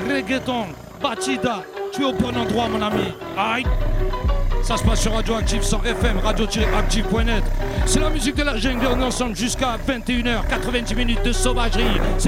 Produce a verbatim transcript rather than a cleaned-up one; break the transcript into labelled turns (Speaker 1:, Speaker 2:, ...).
Speaker 1: reggaeton, bachida. Tu es au bon endroit, mon ami. Aïe. Ça se passe sur Radioactive cent F M, radio-active point net. C'est la musique de la jungle, on est ensemble jusqu'à vingt et une heures, quatre-vingt-dix minutes de sauvagerie.